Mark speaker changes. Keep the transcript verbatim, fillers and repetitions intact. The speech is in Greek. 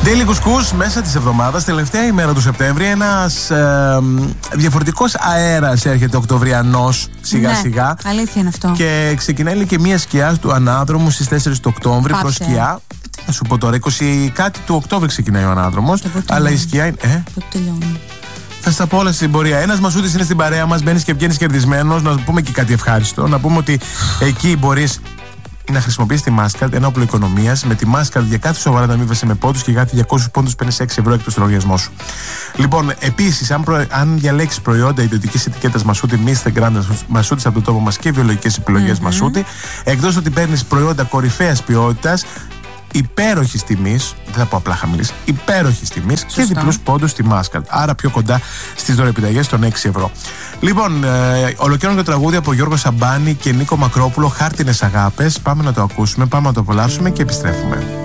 Speaker 1: Daily Couscous μέσα της εβδομάδας, τελευταία ημέρα του Σεπτέμβρη. Ένας ε, διαφορετικός αέρας έρχεται οκτωβριανός σιγά
Speaker 2: ναι,
Speaker 1: σιγά.
Speaker 2: Αλήθεια είναι αυτό.
Speaker 1: Και ξεκινάει και μία σκιά του ανάδρομου στις τέσσερις του Οκτώβρη προς σκιά. Θα σου πω τώρα, είκοσι κάτι του Οκτώβρη ξεκινάει ο ανάδρομος. Αλλά η σκιά είναι. Ε?
Speaker 2: Πότε τελειώνει.
Speaker 1: Θα στα πω όλα στην πορεία. Ένας Μασούτης είναι στην παρέα μας, μπαίνεις και βγαίνεις κερδισμένος. Να πούμε και κάτι ευχάριστο. Να πούμε ότι εκεί μπορείς να χρησιμοποιείς τη Mastercard, ένα όπλο οικονομίας. Με τη Mastercard για κάθε σοβαρά ανταμείβαση με πόντους και για κάθε διακόσιους πόντους παίρνεις έξι ευρώ εκτός του λογαριασμό σου. Λοιπόν, επίσης, αν, προ... αν διαλέξεις προϊόντα ιδιωτικής ετικέτας Μασούτη, Mister Grand Μασούτης από το τόπο μας και βιολογικές επιλογές mm-hmm. Μασούτη, εκτός ότι παίρνεις προϊόντα κορυφαίας ποιότητας, υπέροχης τιμής, δεν θα πω απλά χαμηλής, υπέροχης τιμής και διπλούς πόντους στη Mastercard. Άρα πιο κοντά στις δωρεπιταγές των έξι ευρώ. Λοιπόν, ε, ολοκληρώνω το τραγούδι από Γιώργο Σαμπάνη και Νίκο Μακρόπουλο, Χάρτινες Αγάπες. Πάμε να το ακούσουμε, πάμε να το απολαύσουμε και επιστρέφουμε.